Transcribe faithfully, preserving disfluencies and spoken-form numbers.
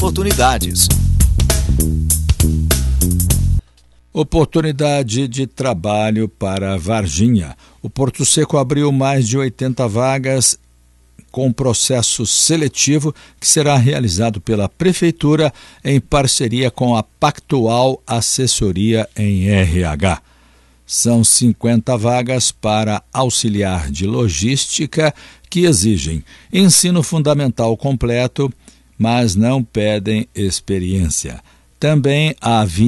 oportunidades. Oportunidade de trabalho para Varginha. O Porto Seco abriu mais de oitenta vagas com processo seletivo que será realizado pela Prefeitura em parceria com a Pactual Assessoria em R H. São cinquenta vagas para auxiliar de logística que exigem ensino fundamental completo, mas não pedem experiência. Também há